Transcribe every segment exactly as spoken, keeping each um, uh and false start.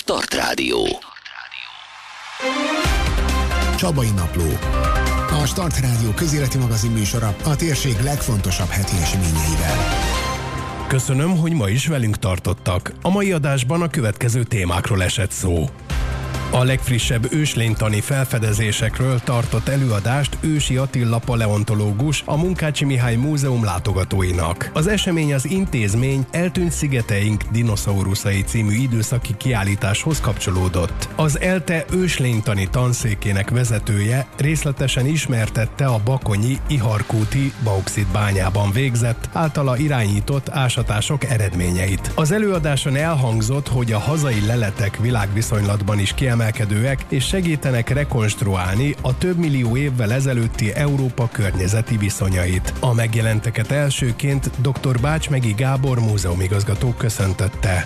Start Rádió. Csabai Napló. A Start Rádió közéleti magazin műsora a térség legfontosabb heti eseményeivel. Köszönöm, hogy ma is velünk tartottak. A mai adásban a következő témákról esett szó. A legfrissebb őslénytani felfedezésekről tartott előadást Ősi Attila paleontológus a Munkácsi Mihály Múzeum látogatóinak. Az esemény az intézmény Eltűnt szigeteink dinoszauruszai című időszaki kiállításhoz kapcsolódott. Az ELTE őslénytani tanszékének vezetője részletesen ismertette a bakonyi Iharkúti bauxit bányában végzett, általa irányított ásatások eredményeit. Az előadáson elhangzott, hogy a hazai leletek világviszonylatban is kiemelkedőek és segítenek rekonstruálni a több millió évvel ezelőtti Európa környezeti viszonyait. A megjelenteket elsőként dr. Bácsmegi Gábor múzeumigazgató köszöntötte.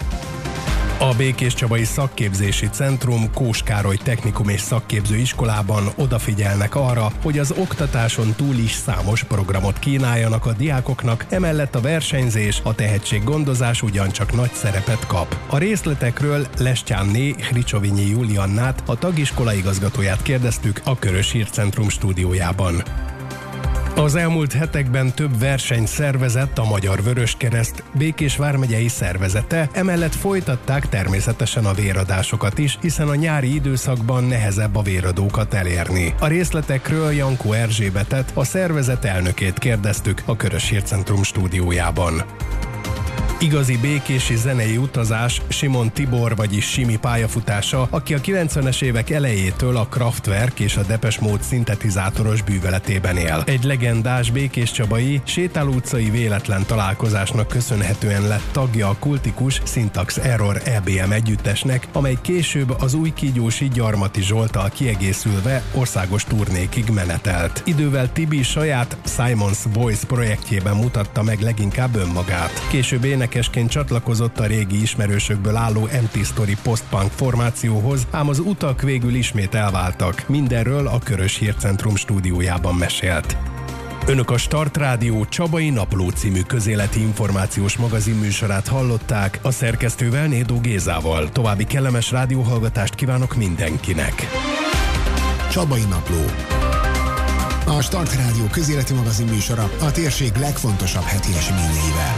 A Békéscsabai Szakképzési Centrum Kós Károly Technikum és Szakképző Iskolában odafigyelnek arra, hogy az oktatáson túl is számos programot kínáljanak a diákoknak, emellett a versenyzés, a tehetséggondozás ugyancsak nagy szerepet kap. A részletekről Lestyánné Hricsovinyi Juliannát, a tagiskola igazgatóját kérdeztük a Körös Hírcentrum stúdiójában. Az elmúlt hetekben több versenyt szervezett a Magyar Vöröskereszt Békés vármegyei szervezete, emellett folytatták természetesen a véradásokat is, hiszen a nyári időszakban nehezebb a véradókat elérni. A részletekről Jankó Erzsébetet, a szervezet elnökét kérdeztük a Körös Hírcentrum stúdiójában. Igazi békési zenei utazás Simon Tibor, vagyis Simi pályafutása, aki a kilencvenes évek elejétől a Kraftwerk és a Depeche Mode szintetizátoros bűveletében él. Egy legendás békéscsabai, sétáló utcai véletlen találkozásnak köszönhetően lett tagja a kultikus Syntax Error é bé em együttesnek, amely később az Újkígyósi Gyarmati Zsolttal kiegészülve országos turnékig menetelt. Idővel Tibi saját Simon's Voice projektjében mutatta meg leginkább önmagát. Később énekesként csatlakozott a régi ismerősökből álló Empty Story post-punk formációhoz, ám az utak végül ismét elváltak. Mindenről a Körös Hírcentrum stúdiójában mesélt. Önök a Start Rádió Csabai Napló című közéleti információs magazin műsorát hallották, a szerkesztővel, Nédó Gézával. További kellemes rádióhallgatást kívánok mindenkinek. Csabai Napló. A Start Rádió közéleti magazin műsora a térség legfontosabb heti eseményeivel.